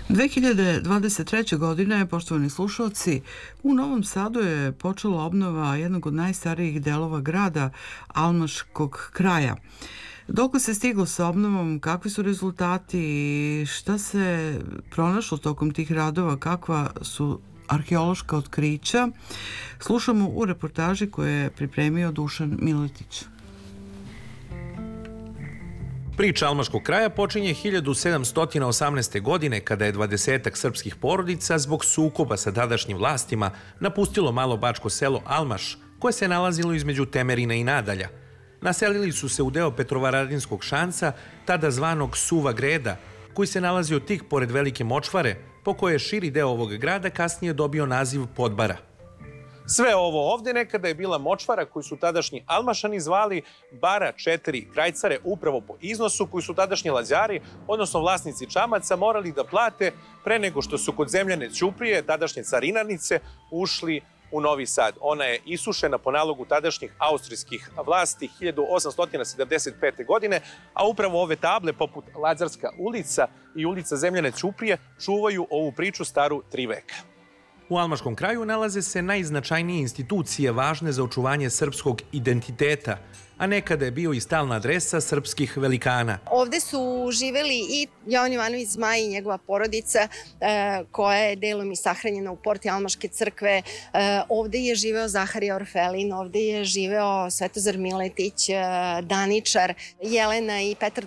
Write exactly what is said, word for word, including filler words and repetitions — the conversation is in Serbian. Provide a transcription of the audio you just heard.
dve hiljade dvadeset treće. godine, poštovani slušalci, u Novom Sadu je počela obnova jednog od najstarijih delova grada, Almaškog kraja. Dok se stiglo sa obnovom, kakvi su rezultati i šta se pronašlo tokom tih radova, kakva su arheološka otkrića, slušamo u reportaži koju je pripremio Dušan Miletić. Priča Almaškog kraja počinje hiljadu sedamsto osamnaeste. godine kada je dvadesetak srpskih porodica zbog sukoba sa tadašnjim vlastima napustilo malo bačko selo Almaš, koje se nalazilo između Temerina i Nadalja. Naselili su se u deo Petrovaradinskog šanca, tada zvanog Suva Greda, koji se nalazio tik pored Velike močvare, po kojoj je širi deo ovog grada kasnije dobio naziv Podbara. Sve ovo ovde nekada je bila močvara koju su tadašnji Almašani zvali bara četiri krajcare upravo po iznosu koji su tadašnji Lađari, odnosno vlasnici Čamaca, morali da plate pre nego što su kod zemljane Ćuprije, tadašnje carinarnice, ušli u Novi Sad. Ona je isušena po nalogu tadašnjih austrijskih vlasti hiljadu osamsto sedamdeset pete. godine, a upravo ove table poput Lađarska ulica i ulica Zemljane Ćuprije čuvaju ovu priču staru tri veka. U Almaškom kraju nalaze se najznačajnije institucije važne za očuvanje srpskog identiteta, a nekada je bio i stalna adresa srpskih velikana. Ovde su živeli i Jovan Jovanović Zmaj i njegova porodica, koja je delom i sahranjena u porti Almaške crkve. Ovde je živeo Zaharije Orfelin, ovde je živeo Svetozar Miletić, Daničar, Jelena i Petar